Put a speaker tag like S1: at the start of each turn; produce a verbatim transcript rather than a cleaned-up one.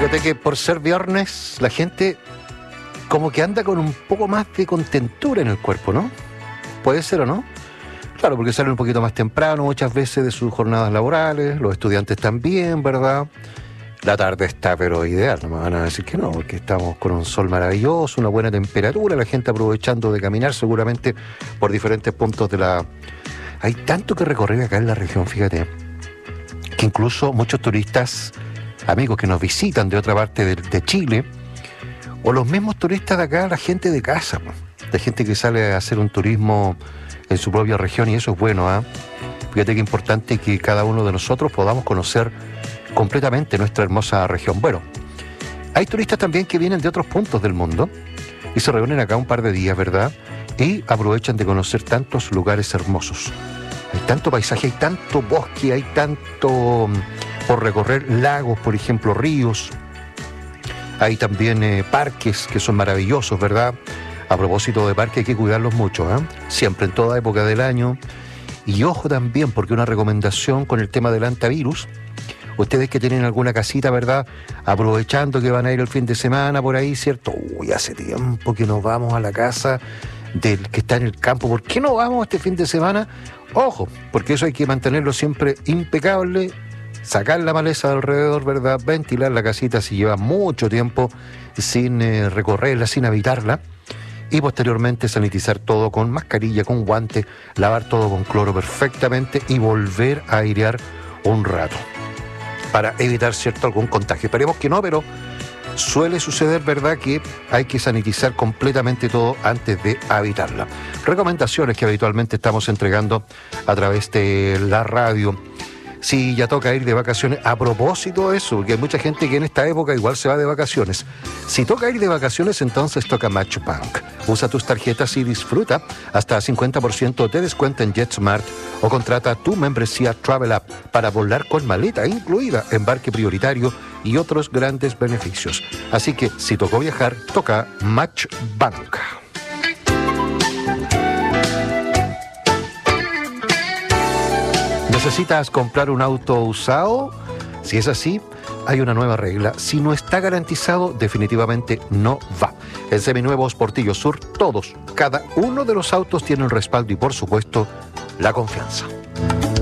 S1: Fíjate que por ser viernes la gente como que anda con un poco más de contentura en el cuerpo, ¿no? ¿Puede ser o no? Claro, porque salen un poquito más temprano muchas veces de sus jornadas laborales, los estudiantes también, ¿verdad? La tarde está pero ideal, no me van a decir que no, porque estamos con un sol maravilloso, una buena temperatura, la gente aprovechando de caminar seguramente por diferentes puntos de la... Hay tanto que recorrer acá en la región, fíjate, que incluso muchos turistas, amigos que nos visitan de otra parte de, de Chile, o los mismos turistas de acá, la gente de casa, la gente que sale a hacer un turismo en su propia región, y eso es bueno, ¿ah? ¿eh? Fíjate que es importante que cada uno de nosotros podamos conocer completamente nuestra hermosa región. Bueno, hay turistas también que vienen de otros puntos del mundo y se reúnen acá un par de días, ¿verdad? Y aprovechan de conocer tantos lugares hermosos. Hay tanto paisaje, hay tanto bosque, hay tanto por recorrer, lagos, por ejemplo, ríos. Hay también eh, parques que son maravillosos, ¿verdad? A propósito de parques hay que cuidarlos mucho, ¿eh? Siempre, en toda época del año. Y ojo también, porque una recomendación con el tema del antivirus, ustedes que tienen alguna casita, ¿verdad? Aprovechando que van a ir el fin de semana por ahí, ¿cierto? Uy, hace tiempo que nos vamos a la casa del que está en el campo. ¿Por qué no vamos este fin de semana? Ojo, porque eso hay que mantenerlo siempre impecable, sacar la maleza de alrededor, ¿verdad? Ventilar la casita si lleva mucho tiempo sin eh, recorrerla, sin habitarla. Y posteriormente sanitizar todo con mascarilla, con guante, lavar todo con cloro perfectamente y volver a airear un rato para evitar, ¿cierto?, algún contagio. Esperemos que no, pero suele suceder, ¿verdad?, que hay que sanitizar completamente todo antes de habitarla. Recomendaciones que habitualmente estamos entregando a través de la radio. Si ya toca ir de vacaciones, a propósito de eso, porque hay mucha gente que en esta época igual se va de vacaciones. Si toca ir de vacaciones, entonces toca Matchbank. Usa tus tarjetas y disfruta hasta cincuenta por ciento de descuento en JetSmart o contrata tu membresía Travel App para volar con maleta incluida, embarque prioritario y otros grandes beneficios. Así que si tocó viajar, toca Matchbank. ¿Necesitas comprar un auto usado? Si es así, hay una nueva regla. Si no está garantizado, definitivamente no va. En Seminuevos Portillo Sur, todos, cada uno de los autos tiene un respaldo y, por supuesto, la confianza.